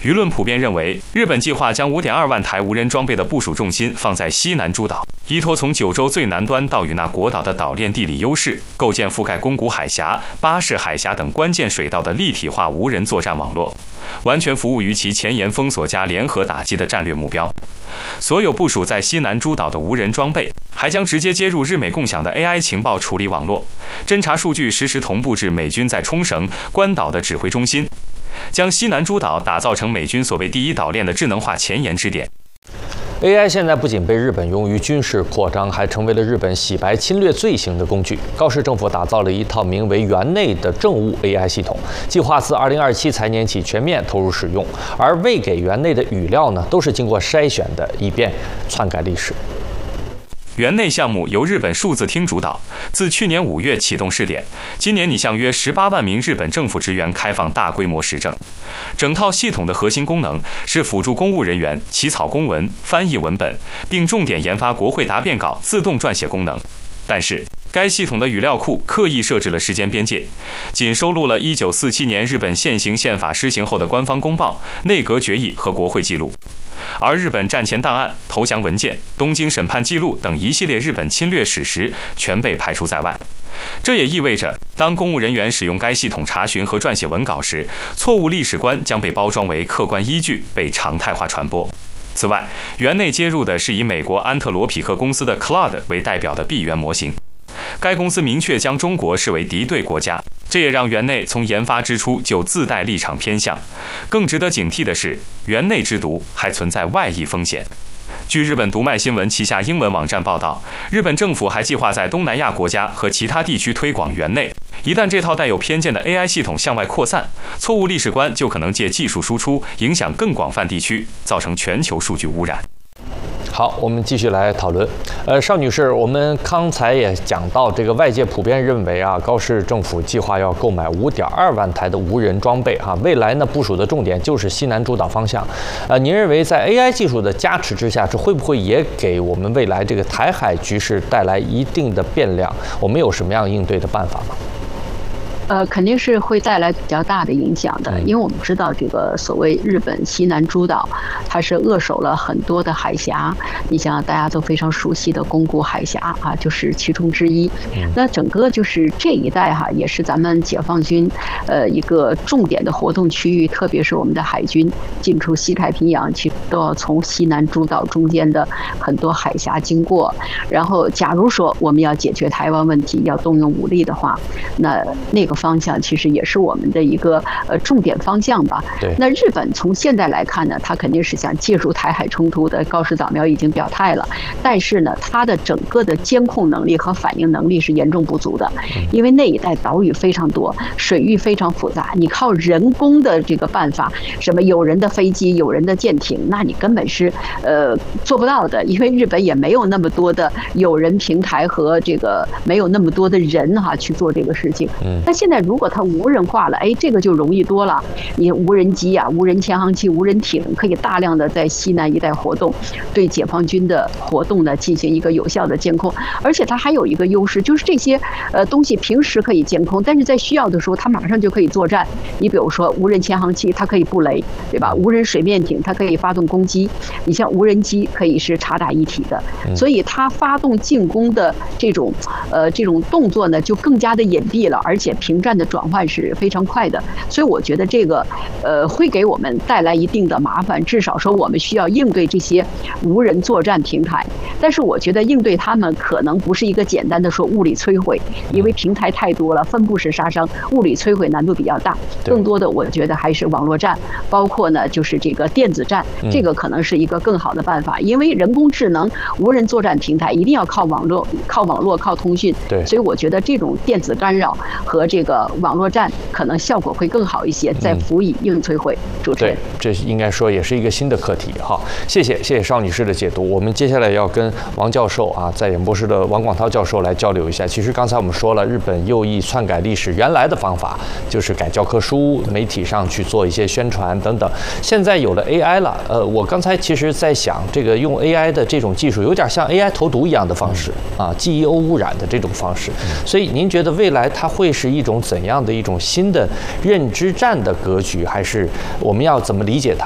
舆论普遍认为，日本计划将5.2万台无人装备的部署重心放在西南诸岛，依托从九州最南端到与那国岛的岛链地理优势，构建覆盖宫古海峡、巴士海峡等关键水道的立体化无人作战网络，完全服务于其前沿封锁加联合打击的战略目标。所有部署在西南诸岛的无人装备，还将直接接入日美共享的 AI 情报处理网络，侦察数据实时同步至美军在冲绳、关岛的指挥中心，将西南诸岛打造成美军所谓第一岛链的智能化前沿支点。 AI 现在不仅被日本用于军事扩张，还成为了日本洗白侵略罪行的工具。高市政府打造了一套名为元内的政务 AI 系统，计划自2027财年起全面投入使用。而喂给元内的语料呢，都是经过筛选的，以便篡改历史。 元内项目由日本数字厅主导，自去年5月启动试点，今年拟向约18万名日本政府职员开放大规模实证。整套系统的核心功能是辅助公务人员起草公文、翻译文本，并重点研发国会答辩稿自动撰写功能。但是，该系统的语料库刻意设置了时间边界，仅收录了1947年日本现行宪法施行后的官方公报、内阁决议和国会记录。而日本战前档案、投降文件、东京审判记录等一系列日本侵略史实全被排除在外。这也意味着，当公务人员使用该系统查询和撰写文稿时，错误历史观将被包装为客观依据，被常态化传播。此外，元内接入的是以美国安特罗匹克公司的 Claude 为代表的闭源模型。该公司明确将中国视为敌对国家，这也让元内从研发之初就自带立场偏向。更值得警惕的是，元内之毒还存在外溢风险。据日本读卖新闻旗下英文网站报道，日本政府还计划在东南亚国家和其他地区推广元内。一旦这套带有偏见的 AI 系统向外扩散，错误历史观就可能借技术输出影响更广泛地区，造成全球数据污染。 好，我们继续来讨论。邵女士，我们刚才也讲到，这个外界普遍认为啊，高市政府计划要购买5.2万台的无人装备啊，未来呢部署的重点就是西南诸岛方向。您认为在 AI 技术的加持之下，这会不会也给我们未来这个台海局势带来一定的变量？我们有什么样应对的办法吗？ 肯定是会带来比较大的影响的，因为我们知道这个所谓日本西南诸岛，它是扼守了很多的海峡。你像大家都非常熟悉的宫古海峡啊，就是其中之一。那整个就是这一带哈，也是咱们解放军一个重点的活动区域，特别是我们的海军进出西太平洋，其实都要从西南诸岛中间的很多海峡经过。然后，假如说我们要解决台湾问题，要动用武力的话，那个方向其实也是我们的一个重点方向吧。那日本从现在来看呢，它肯定是想介入台海冲突的，高市早苗已经表态了。但是呢，它的整个的监控能力和反应能力是严重不足的，因为那一带岛屿非常多，水域非常复杂，你靠人工的这个办法，什么有人的飞机、有人的舰艇，那你根本是做不到的，因为日本也没有那么多的有人平台和这个没有那么多的人去做这个事情。那现在如果它无人化了，这个就容易多了。你无人机啊、无人潜航器、无人艇可以大量的在西南一带活动，对解放军的活动呢进行一个有效的监控。而且它还有一个优势，就是这些东西平时可以监控，但是在需要的时候它马上就可以作战。你比如说无人潜航器，它可以布雷，对吧？无人水面艇它可以发动攻击。你像无人机可以是察打一体的，所以它发动进攻的这种动作呢就更加的隐蔽了，而且屏战的转换是非常快的，所以我觉得这个会给我们带来一定的麻烦，至少说我们需要应对这些无人作战平台。但是我觉得应对他们可能不是一个简单的说物理摧毁，因为平台太多了，分布式杀伤，物理摧毁难度比较大。更多的我觉得还是网络战，包括呢就是这个电子战，这个可能是一个更好的办法，因为人工智能无人作战平台一定要靠网络、靠通讯。所以我觉得这种电子干扰和这个网络战可能效果会更好一些，再辅以硬摧毁。主持人， 这应该说也是一个新的课题哈。谢谢邵女士的解读。我们接下来要跟王教授在演播室的王广涛教授来交流一下。其实刚才我们说了，日本右翼篡改历史原来的方法就是改教科书，媒体上去做一些宣传等等。现在有了 AI 了，我刚才其实在想，这个用 AI 的这种技术有点像 AI 投毒一样的方式GEO 污染的这种方式。所以您觉得未来它会是一种怎样的一种新的认知战的格局，还是我们要怎么理解它？